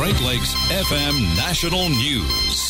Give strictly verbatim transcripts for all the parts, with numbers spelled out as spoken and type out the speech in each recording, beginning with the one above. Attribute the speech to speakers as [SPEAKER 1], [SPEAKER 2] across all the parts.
[SPEAKER 1] Great Lakes F M National News.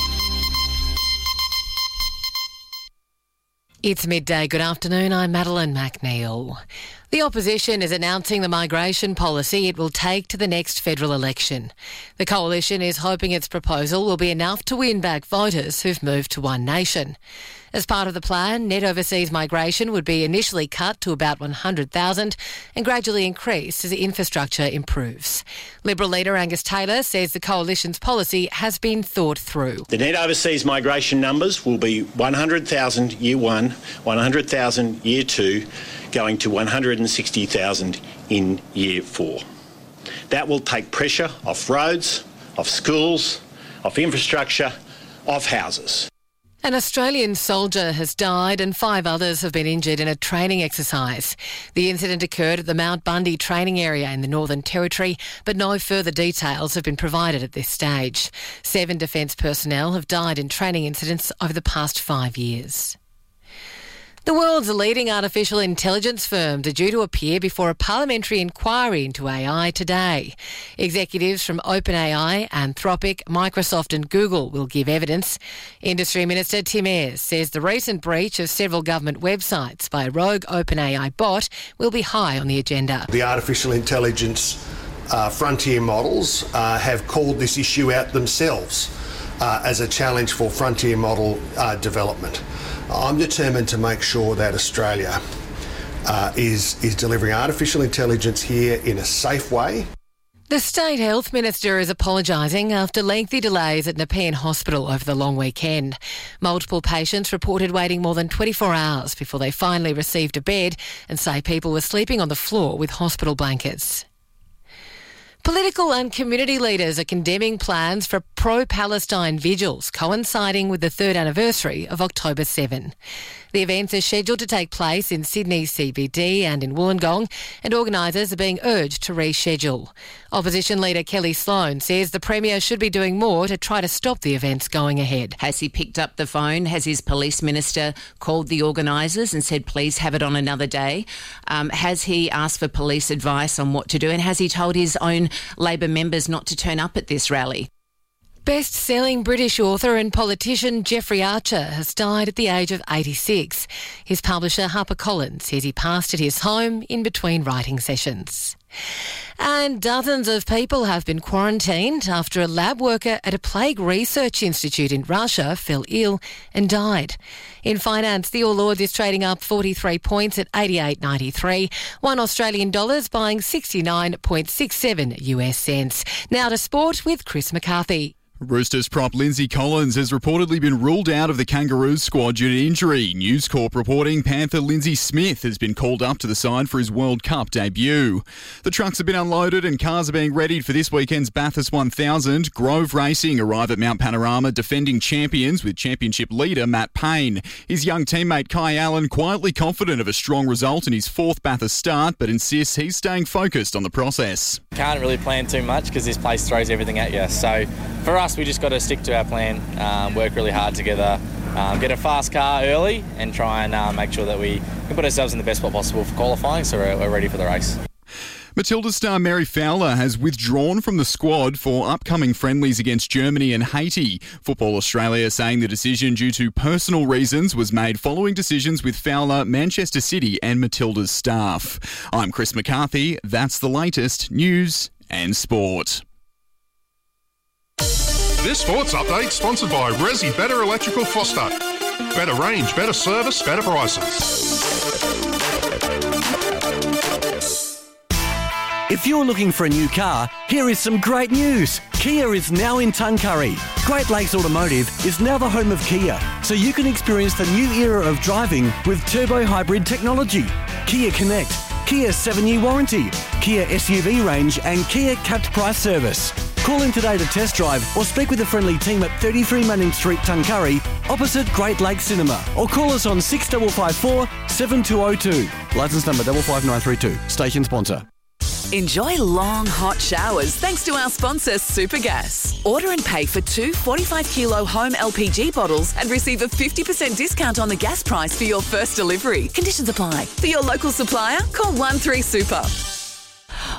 [SPEAKER 2] It's midday. Good afternoon. I'm Madeline McNeil. The opposition is announcing the migration policy it will take to the next federal election. The coalition is hoping its proposal will be enough to win back voters who've moved to One Nation. As part of the plan, net overseas migration would be initially cut to about one hundred thousand and gradually increase as the infrastructure improves. Liberal leader Angus Taylor says the coalition's policy has been thought through.
[SPEAKER 3] The net overseas migration numbers will be one hundred thousand year one, one hundred thousand year two, going to one hundred sixty thousand in year four. That will take pressure off roads, off schools, off infrastructure, off houses.
[SPEAKER 2] An Australian soldier has died and five others have been injured in a training exercise. The incident occurred at the Mount Bundy training area in the Northern Territory, but no further details have been provided at this stage. Seven defence personnel have died in training incidents over the past five years. The world's leading artificial intelligence firms are due to appear before a parliamentary inquiry into A I today. Executives from OpenAI, Anthropic, Microsoft and Google will give evidence. Industry Minister Tim Ayres says the recent breach of several government websites by a rogue OpenAI bot will be high on the agenda.
[SPEAKER 4] The artificial intelligence uh, frontier models uh, have called this issue out themselves uh, as a challenge for frontier model uh, development. I'm determined to make sure that Australia uh, is, is delivering artificial intelligence here in a safe way.
[SPEAKER 2] The State Health Minister is apologising after lengthy delays at Nepean Hospital over the long weekend. Multiple patients reported waiting more than twenty-four hours before they finally received a bed and say people were sleeping on the floor with hospital blankets. Political and community leaders are condemning plans for pro-Palestine vigils coinciding with the third anniversary of October seventh. The events are scheduled to take place in Sydney's C B D and in Wollongong, and organisers are being urged to reschedule. Opposition leader Kelly Sloan says the Premier should be doing more to try to stop the events going ahead.
[SPEAKER 5] Has he picked up the phone? Has his police minister called the organisers and said, please have it on another day? Um, has he asked for police advice on what to do? And has he told his own Labor members not to turn up at this rally?
[SPEAKER 2] Best-selling British author and politician Jeffrey Archer has died at the age of eighty-six. His publisher HarperCollins says he passed at his home in between writing sessions. And dozens of people have been quarantined after a lab worker at a plague research institute in Russia fell ill and died. In finance, the All Ords is trading up forty-three points at eighty-eight ninety-three. One Australian dollar's buying sixty-nine point six seven U S cents. Now to sport with Chris McCarthy.
[SPEAKER 6] Roosters prop Lindsay Collins has reportedly been ruled out of the Kangaroos squad due to injury. News Corp reporting Panther Lindsay Smith has been called up to the side for his World Cup debut. The trucks have been unloaded and cars are being readied for this weekend's Bathurst one thousand. Grove Racing arrive at Mount Panorama defending champions with championship leader Matt Payne. His young teammate Kai Allen quietly confident of a strong result in his fourth Bathurst start, but insists he's staying focused on the process.
[SPEAKER 7] Can't really plan too much because this place throws everything at you. So for us, we just got to stick to our plan, um, work really hard together, um, get a fast car early and try and uh, make sure that we can put ourselves in the best spot possible for qualifying so we're, we're ready for the race.
[SPEAKER 6] Matilda star Mary Fowler has withdrawn from the squad for upcoming friendlies against Germany and Haiti. Football Australia saying the decision due to personal reasons was made following decisions with Fowler, Manchester City and Matilda's staff. I'm Chris McCarthy. That's the latest news and sport.
[SPEAKER 8] This sports update sponsored by Resi Better Electrical Foster. Better range, better service, better prices.
[SPEAKER 9] If you're looking for a new car, here is some great news. Kia is now in Tuncurry. Great Lakes Automotive is now the home of Kia, so you can experience the new era of driving with turbo hybrid technology. Kia Connect, Kia seven-year warranty, Kia S U V range and Kia capped price service. Call in today to test drive or speak with a friendly team at thirty-three Manning Street, Tuncurry, opposite Great Lakes Cinema, or call us on six five five four, seven two zero two. Licence number five five nine three two. Station sponsor.
[SPEAKER 10] Enjoy long, hot showers thanks to our sponsor, Supergas. Order and pay for two forty-five kilo home L P G bottles and receive a fifty percent discount on the gas price for your first delivery. Conditions apply. For your local supplier, call one three super.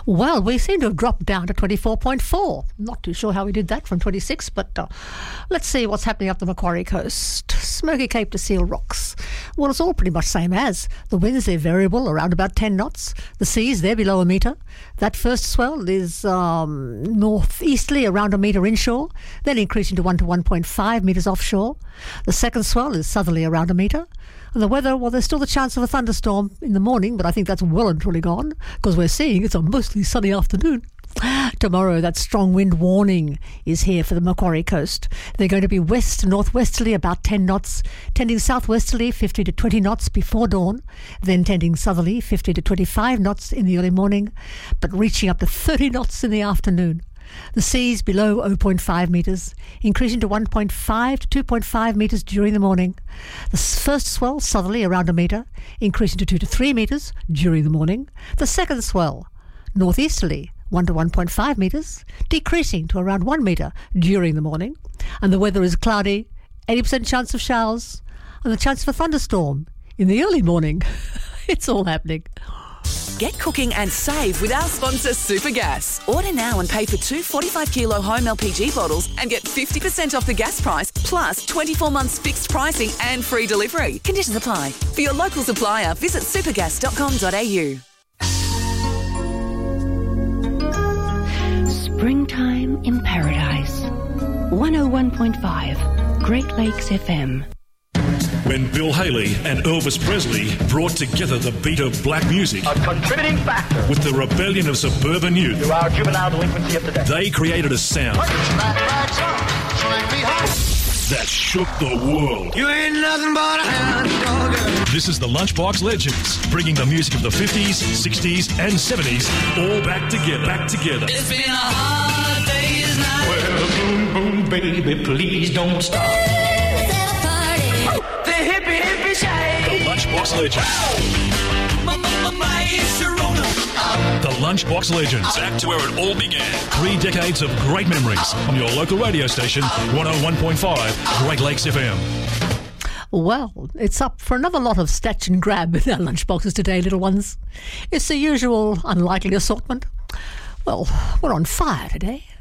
[SPEAKER 11] Well, we seem to have dropped down to twenty-four point four. Not too sure how we did that from twenty-six, but uh, let's see what's happening up the Macquarie coast. Smoky Cape to Seal Rocks. Well, it's all pretty much same as. The winds, they're variable, around about ten knots. The seas, they're below a metre. That first swell is um, northeasterly, around a metre inshore, then increasing to one to one point five metres offshore. The second swell is southerly, around a metre. And the weather, well, there's still the chance of a thunderstorm in the morning, but I think that's well and truly gone, because we're seeing it's a mostly sunny afternoon. Tomorrow, that strong wind warning is here for the Macquarie coast. They're going to be west northwesterly, about ten knots, tending southwesterly, fifty to twenty knots before dawn, then tending southerly, fifty to twenty-five knots in the early morning, but reaching up to thirty knots in the afternoon. The seas below zero point five metres, increasing to one point five to two point five metres during the morning. The first swell, southerly, around a metre, increasing to two to three metres during the morning. The second swell, northeasterly, one to one point five metres, decreasing to around one metre during the morning. And the weather is cloudy, eighty percent chance of showers, and the chance of a thunderstorm in the early morning. It's all happening.
[SPEAKER 10] Get cooking and save with our sponsor Supergas. Order now and pay for two forty-five kilo home L P G bottles and get fifty percent off the gas price, plus twenty-four months fixed pricing and free delivery. Conditions apply. For your local supplier, visit supergas dot com dot a u.
[SPEAKER 12] Springtime in Paradise. one oh one point five Great Lakes F M.
[SPEAKER 13] When Bill Haley and Elvis Presley brought together the beat of black music,
[SPEAKER 14] a contributing factor,
[SPEAKER 13] with the rebellion of suburban youth,
[SPEAKER 14] to our juvenile delinquency of today,
[SPEAKER 13] they created a sound that shook the world.
[SPEAKER 14] You ain't nothing but a hound dog.
[SPEAKER 13] This is the Lunchbox Legends, bringing the music of the fifties, sixties, and seventies all back together. Back together.
[SPEAKER 14] It's been a hard day's night. Well, boom, boom, baby, please don't stop. The hippie, hippie shake.
[SPEAKER 13] The Lunchbox Legends. The Lunchbox Legends. Back to where it all began. Three decades of great memories on your local radio station, one oh one point five Great Lakes F M.
[SPEAKER 11] Well, it's up for another lot of snatch and grab in our lunchboxes today, little ones. It's the usual unlikely assortment. Well, we're on fire today.